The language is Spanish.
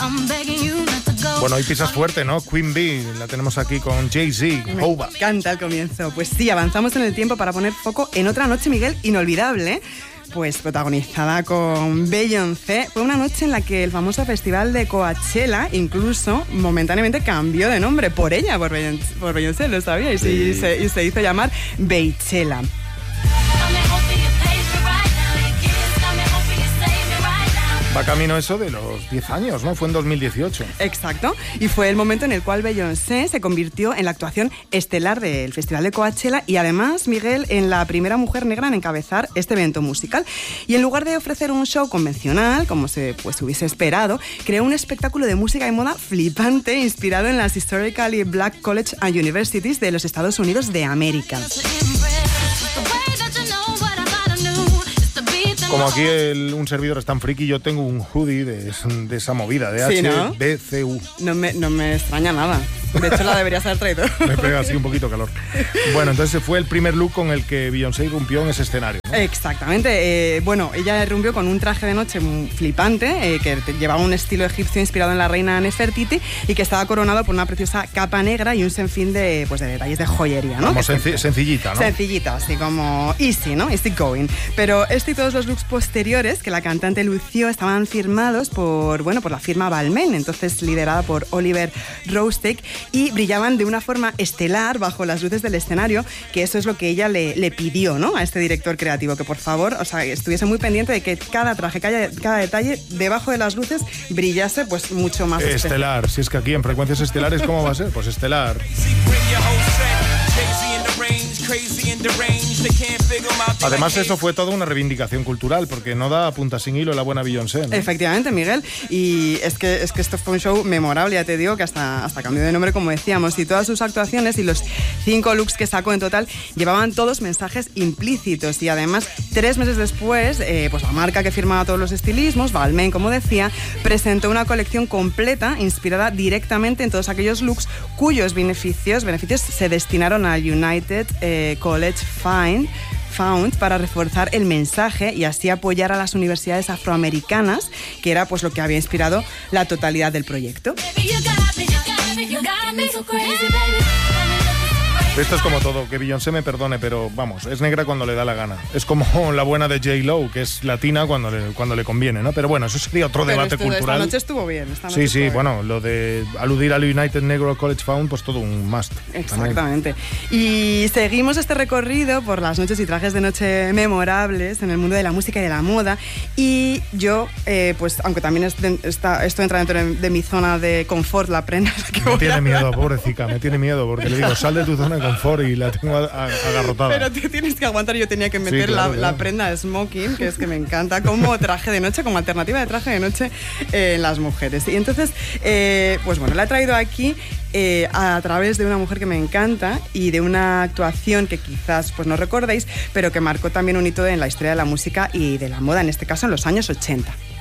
Bueno, hoy pisas fuerte, ¿no? Queen Bee, la tenemos aquí con Jay-Z, Hova. Me encanta el comienzo. Pues sí, avanzamos en el tiempo para poner foco en otra noche, Miguel, inolvidable. Pues protagonizada con Beyoncé. Fue una noche en la que el famoso festival de Coachella incluso momentáneamente cambió de nombre por ella, por Beyoncé, lo sabía, y se hizo llamar Beychella. Va camino eso de los 10 años, ¿no? Fue en 2018. Exacto, y fue el momento en el cual Beyoncé se convirtió en la actuación estelar del Festival de Coachella y además, Miguel, en la primera mujer negra en encabezar este evento musical. Y en lugar de ofrecer un show convencional, como se hubiese esperado, creó un espectáculo de música y moda flipante inspirado en las Historically Black Colleges and Universities de los Estados Unidos de América. Como aquí un servidor es tan friki, yo tengo un hoodie de esa movida, de sí, ¿no? HBCU. No me extraña nada. De hecho, la deberías haber traído. Me pega así un poquito calor. Bueno, entonces fue el primer look con el que Beyoncé irrumpió en ese escenario, ¿no? Exactamente. Bueno, ella irrumpió con un traje de noche flipante, que llevaba un estilo egipcio inspirado en la reina Nefertiti y que estaba coronado por una preciosa capa negra y un sinfín de detalles de joyería, ¿no? Como sencillita, ¿no? Sencillita, así como easy, ¿no? Easy going. Pero y todos los looks posteriores que la cantante lució estaban firmados por la firma Balmain, entonces liderada por Oliver Rousteing, y brillaban de una forma estelar bajo las luces del escenario, que eso es lo que ella le pidió, ¿no? A este director creativo, que por favor, estuviese muy pendiente de que cada traje, cada detalle debajo de las luces brillase pues mucho más estelar. Si es que aquí en Frecuencias Estelares, ¿cómo va a ser? Pues estelar. Además, eso fue toda una reivindicación cultural, porque no da punta sin hilo la buena Beyoncé, ¿no? Efectivamente, Miguel. Y es que esto fue un show memorable, ya te digo, que hasta cambió de nombre, como decíamos, y todas sus actuaciones y los 5 looks que sacó en total llevaban todos mensajes implícitos. Y además, 3 meses después, pues la marca que firmaba todos los estilismos, Balmain, como decía, presentó una colección completa inspirada directamente en todos aquellos looks cuyos beneficios se destinaron al United College Fund para reforzar el mensaje y así apoyar a las universidades afroamericanas, que era pues lo que había inspirado la totalidad del proyecto. Esto es como todo, que Beyoncé me perdone, pero vamos, es negra cuando le da la gana. Es como la buena de J-Lo, que es latina cuando le conviene, ¿no? Pero bueno, eso sería otro debate cultural. Esta noche estuvo bien. Sí, bueno, lo de aludir al United Negro College Fund, pues todo un must. Exactamente. Y seguimos este recorrido por las noches y trajes de noche memorables en el mundo de la música y de la moda. Y yo, pues aunque también esto entra dentro de mi zona de confort, la prenda. Me tiene miedo, pobrecita, me tiene miedo, porque le digo, sal de tu zona de confort y la tengo agarrotada. Pero tú tienes que aguantar, yo tenía que meter la prenda smoking, que es que me encanta, como traje de noche, como alternativa de traje de noche en las mujeres. Y entonces, pues bueno, la he traído aquí a través de una mujer que me encanta y de una actuación que quizás pues no recordéis, pero que marcó también un hito en la historia de la música y de la moda, en este caso en los años 80.